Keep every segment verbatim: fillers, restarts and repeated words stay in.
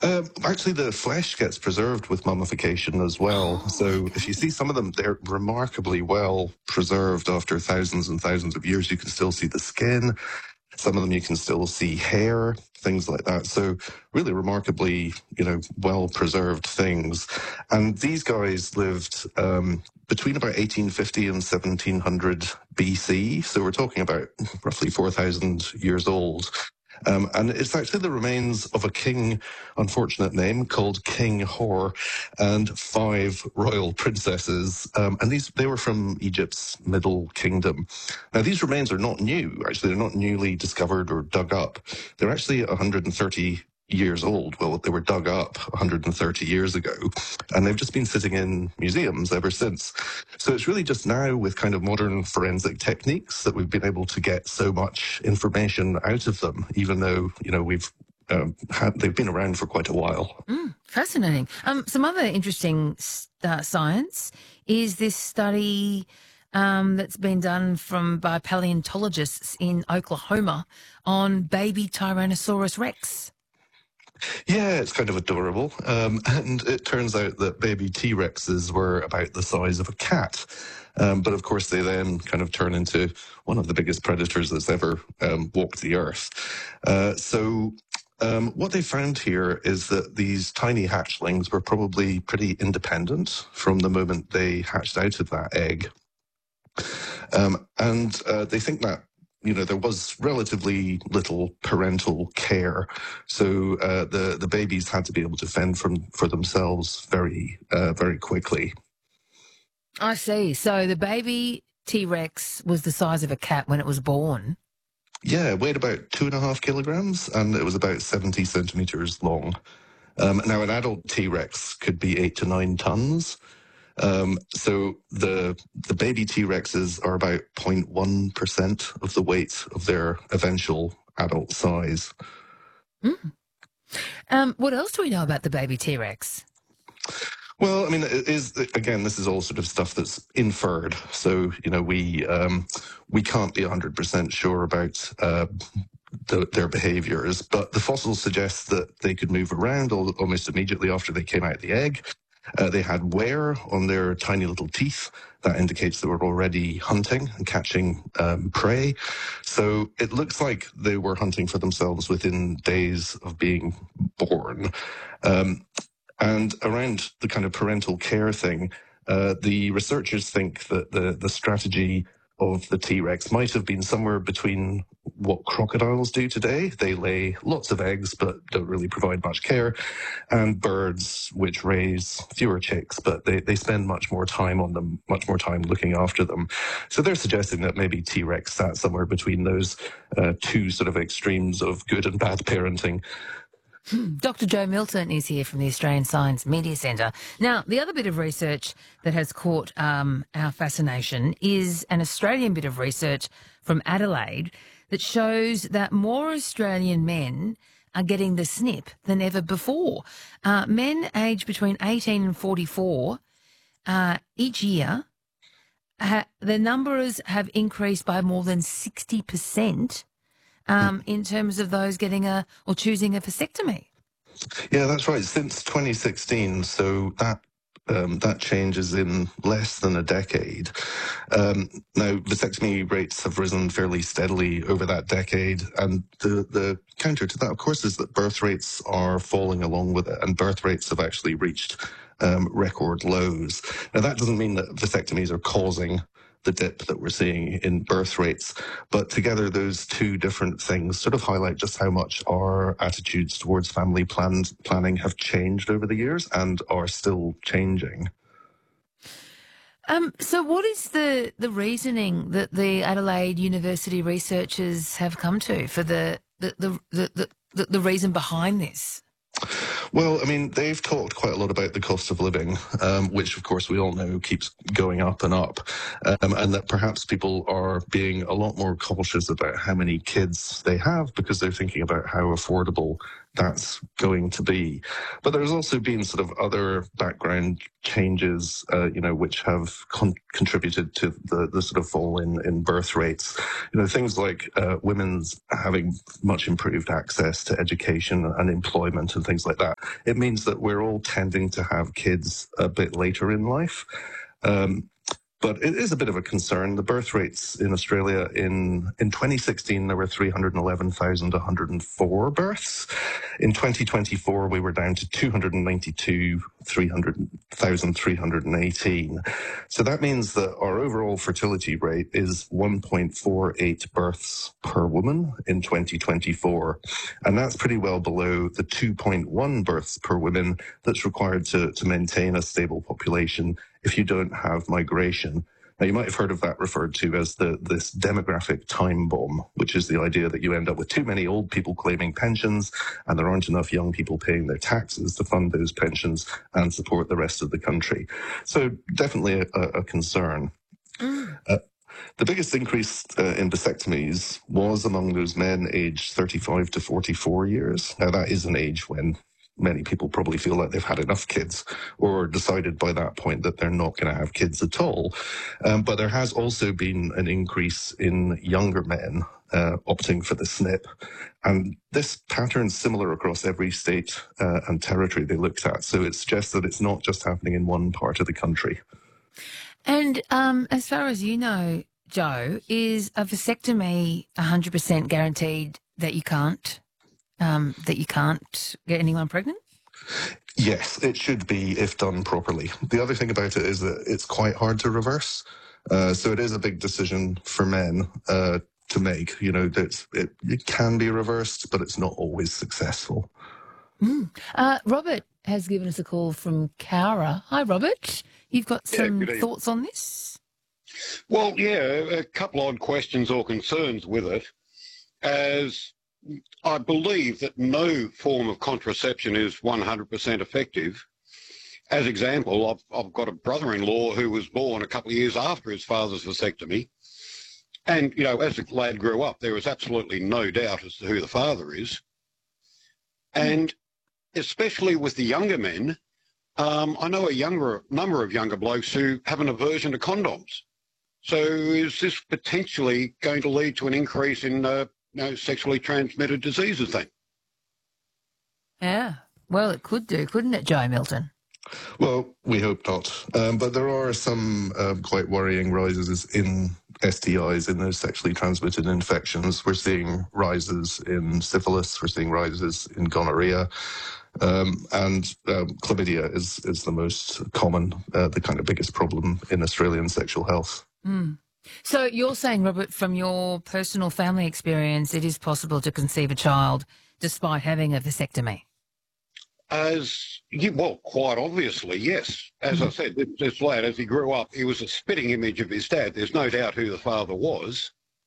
Um, actually, the flesh gets preserved with mummification as well. Oh, So if you okay. see some of them, they're remarkably well preserved after thousands and thousands of years. You can still see the skin. Some of them you can still see hair, things like that. So really remarkably, you know, well preserved things. And these guys lived um, between about eighteen fifty and seventeen hundred B C. So we're talking about roughly four thousand years old. Um, and it's actually the remains of a king, unfortunate name, called King Hor, and five royal princesses. Um, and these they were from Egypt's Middle Kingdom. Now, these remains are not new. Actually, they're not newly discovered or dug up. They're actually one hundred thirty years old. Well, they were dug up one hundred thirty years ago, and they've just been sitting in museums ever since. So it's really just now with kind of modern forensic techniques that we've been able to get so much information out of them, even though, you know, we've um, had, they've been around for quite a while. Mm, fascinating. Um, some other interesting uh, science is this study um, that's been done from by paleontologists in Oklahoma on baby Tyrannosaurus Rex. Yeah, it's kind of adorable. Um, and it turns out that baby T Rexes were about the size of a cat. Um, but of course, they then kind of turn into one of the biggest predators that's ever um, walked the earth. Uh, so, um, what they found here is that these tiny hatchlings were probably pretty independent from the moment they hatched out of that egg. Um, and uh, they think that, you know, there was relatively little parental care. So uh, the, the babies had to be able to fend from, for themselves very, uh, very quickly. I see. So the baby T-Rex was the size of a cat when it was born. Yeah, it weighed about two and a half kilograms, and it was about seventy centimeters long. Um, now, an adult T-Rex could be eight to nine tons. Um, so the the baby T-Rexes are about zero point one percent of the weight of their eventual adult size. Mm. Um, what else do we know about the baby T-Rex? Well, I mean, it is again, this is all sort of stuff that's inferred. So, you know, we um, we can't be one hundred percent sure about uh, the, their behaviors, but the fossils suggest that they could move around al- almost immediately after they came out of the egg. Uh, they had wear on their tiny little teeth. That indicates they were already hunting and catching um, prey. So it looks like they were hunting for themselves within days of being born. Um, and around the kind of parental care thing, uh, the researchers think that the, the strategy of the T-Rex might have been somewhere between what crocodiles do today. They lay lots of eggs but don't really provide much care, and birds which raise fewer chicks, but they, they spend much more time on them, much more time looking after them. So they're suggesting that maybe T-Rex sat somewhere between those uh, two sort of extremes of good and bad parenting. Doctor Joe Milton is here from the Australian Science Media Centre. Now, the other bit of research that has caught um, our fascination is an Australian bit of research from Adelaide that shows that more Australian men are getting the snip than ever before. Uh, men aged between eighteen and forty-four uh, each year, ha- their numbers have increased by more than sixty percent. Um, in terms of those getting a or choosing a vasectomy. Yeah, that's right. Since twenty sixteen, so that um, that change is in less than a decade. Um, now, vasectomy rates have risen fairly steadily over that decade, and the the counter to that, of course, is that birth rates are falling along with it, and birth rates have actually reached um, record lows. Now, that doesn't mean that vasectomies are causing the dip that we're seeing in birth rates. But together, those two different things sort of highlight just how much our attitudes towards family plan- planning have changed over the years and are still changing. Um, so what is the, the reasoning that the Adelaide University researchers have come to for the the, the, the, the, the reason behind this? Well, I mean, they've talked quite a lot about the cost of living, um, which, of course, we all know keeps going up and up, um, and that perhaps people are being a lot more cautious about how many kids they have because they're thinking about how affordable that's going to be. But there's also been sort of other background changes, uh, you know, which have con- contributed to the, the sort of fall in, in birth rates. You know, things like uh, women's having much improved access to education and employment and things like that. It means that we're all tending to have kids a bit later in life. Um, But it is a bit of a concern. The birth rates in Australia in, in twenty sixteen, there were three hundred eleven thousand one hundred four births. In twenty twenty-four, we were down to two hundred ninety-two thousand three hundred eighteen. So that means that our overall fertility rate is one point four eight births per woman in twenty twenty-four. And that's pretty well below the two point one births per woman that's required to, to maintain a stable population if you don't have migration. Now, you might have heard of that referred to as the this demographic time bomb, which is the idea that you end up with too many old people claiming pensions and there aren't enough young people paying their taxes to fund those pensions and support the rest of the country. So definitely a, a concern. Mm. Uh, the biggest increase uh, in vasectomies was among those men aged thirty-five to forty-four years. Now, that is an age when many people probably feel like they've had enough kids or decided by that point that they're not going to have kids at all. Um, but there has also been an increase in younger men uh, opting for the S N P. And this pattern's similar across every state uh, and territory they looked at. So it suggests that it's not just happening in one part of the country. And um, as far as you know, Joe, is a vasectomy one hundred percent guaranteed that you can't Um, that you can't get anyone pregnant? Yes, it should be if done properly. The other thing about it is that it's quite hard to reverse. Uh, so it is a big decision for men uh, to make. You know, that it, it can be reversed, but it's not always successful. Mm. Uh, Robert has given us a call from Cowra. Hi, Robert. You've got some yeah, thoughts on this? Well, yeah, a couple odd questions or concerns with it. As I believe that no form of contraception is one hundred percent effective. As example, I've, I've got a brother-in-law who was born a couple of years after his father's vasectomy. And, you know, as the lad grew up, there was absolutely no doubt as to who the father is. And especially with the younger men, um, I know a younger number of younger blokes who have an aversion to condoms. So is this potentially going to lead to an increase in uh, you know, sexually transmitted diseases then? Yeah, well, it could do, couldn't it, Joe Milton? Well, we hope not. Um, but there are some um, quite worrying rises in S T Is, in those sexually transmitted infections. We're seeing rises in syphilis, we're seeing rises in gonorrhea, um, and um, chlamydia is, is the most common, uh, the kind of biggest problem in Australian sexual health. Mm. So you're saying, Robert, from your personal family experience, it is possible to conceive a child despite having a vasectomy? As well, quite obviously, yes. As mm-hmm. I said, this, this lad, as he grew up, he was a spitting image of his dad. There's no doubt who the father was.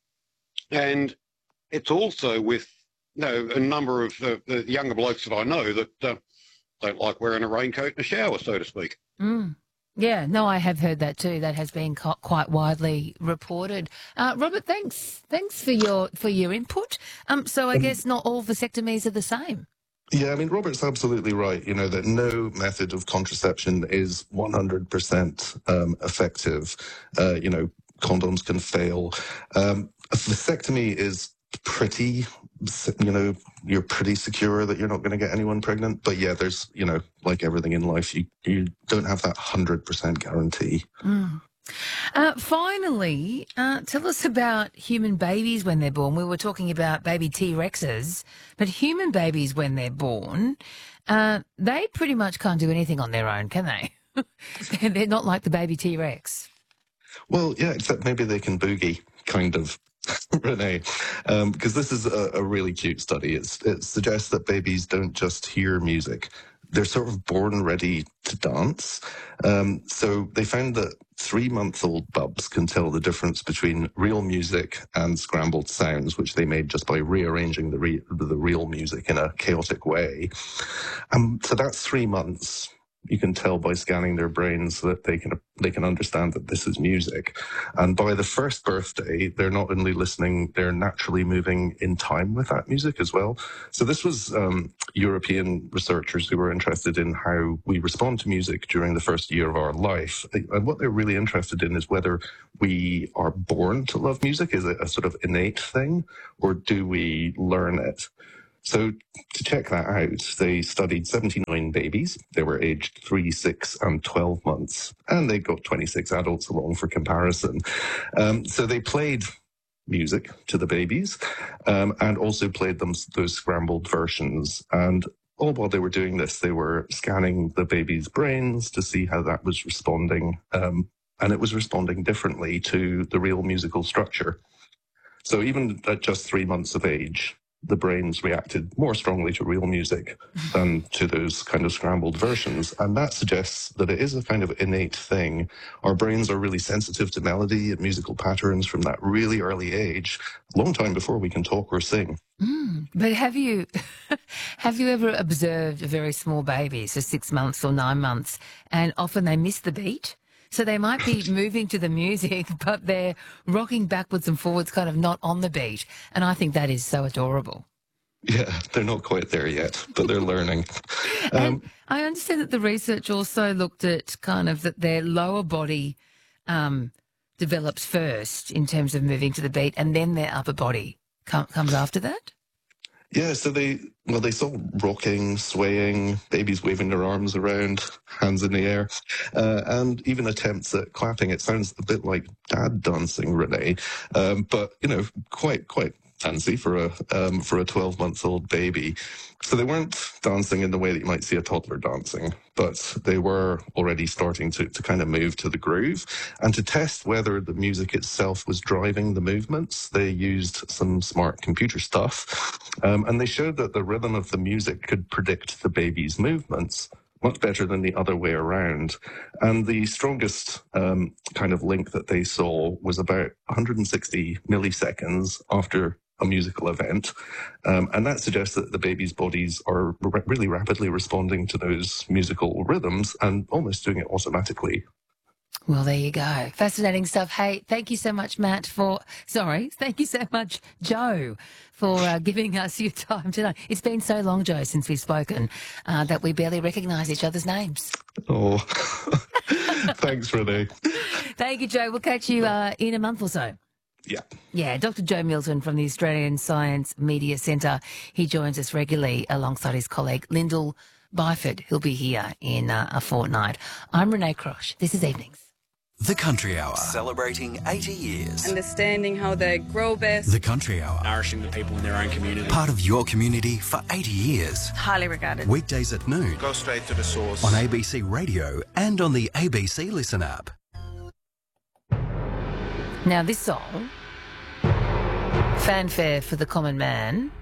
And it's also with, you know, a number of uh, the younger blokes that I know that uh, don't like wearing a raincoat in the shower, so to speak. Mm. Yeah, no, I have heard that too. That has been co- quite widely reported. Uh, Robert, thanks, thanks for your for your input. Um, so I um, guess not all vasectomies are the same. Yeah, I mean, Robert's absolutely right, you know, that no method of contraception is one hundred percent um, effective. Uh, you know, condoms can fail. Um, a vasectomy is pretty, you know, you're pretty secure that you're not going to get anyone pregnant. But yeah, there's, you know, like everything in life, you, you don't have that one hundred percent guarantee. Mm. Uh, finally, uh, tell us about human babies when they're born. We were talking about baby T-Rexes, but human babies when they're born, uh, they pretty much can't do anything on their own, can they? They're not like the baby T-Rex. Well, yeah, except maybe they can boogie, kind of. Renee, because um, this is a, a really cute study. It's, it suggests that babies don't just hear music. They're sort of born ready to dance. Um, so they found that three-month-old bubs can tell the difference between real music and scrambled sounds, which they made just by rearranging the, re- the real music in a chaotic way. Um, so that's three months. you can tell by scanning their brains that they can they can understand that this is music. And by the first birthday, they're not only listening, they're naturally moving in time with that music as well. So this was um, European researchers who were interested in how we respond to music during the first year of our life. And what they're really interested in is whether we are born to love music. Is it a sort of innate thing, or do we learn it? So to check that out, they studied seventy-nine babies. They were aged three, six, and twelve months, and they got twenty-six adults along for comparison. Um, so they played music to the babies um, and also played them those scrambled versions. And all while they were doing this, they were scanning the babies' brains to see how that was responding. Um, and it was responding differently to the real musical structure. So even at just three months of age, the brains reacted more strongly to real music than to those kind of scrambled versions. And that suggests that it is a kind of innate thing. Our brains are really sensitive to melody and musical patterns from that really early age, a long time before we can talk or sing. Mm, but have you have you ever observed a very small baby, so six months or nine months, and often they miss the beat? So they might be moving to the music, but they're rocking backwards and forwards, kind of not on the beat. And I think that is so adorable. Yeah, they're not quite there yet, but they're learning. Um, and I understand that the research also looked at kind of that their lower body um, develops first in terms of moving to the beat, and then their upper body com- comes after that. Yeah, so they, well, they saw rocking, swaying, babies waving their arms around, hands in the air, uh, and even attempts at clapping. It sounds a bit like dad dancing, Renee, um, but, you know, quite, quite fancy for a um, for a twelve-month-old baby. So they weren't dancing in the way that you might see a toddler dancing, but they were already starting to, to kind of move to the groove. And to test whether the music itself was driving the movements, they used some smart computer stuff. Um, and they showed that the rhythm of the music could predict the baby's movements much better than the other way around. And the strongest um, kind of link that they saw was about one hundred sixty milliseconds after a musical event. Um, and that suggests that the baby's bodies are r- really rapidly responding to those musical rhythms and almost doing it automatically. Well, there you go. Fascinating stuff. Hey, thank you so much, Matt, for, sorry, thank you so much, Joe, for uh, giving us your time tonight. It's been so long, Joe, since we've spoken uh, that we barely recognise each other's names. Oh, thanks, Renee. Thank you, Joe. We'll catch you uh, in a month or so. Yeah. Yeah, Doctor Joe Milton from the Australian Science Media Centre. He joins us regularly alongside his colleague Lyndall Byford. He'll be here in uh, a fortnight. I'm Renee Crosh. This is Evenings. The Country Hour, celebrating eighty years. Understanding how they grow best. The Country Hour, nourishing the people in their own community. Part of your community for eighty years. Highly regarded. Weekdays at noon. Go straight to the source. On A B C Radio and on the A B C Listen app. Now this song, Fanfare for the Common Man,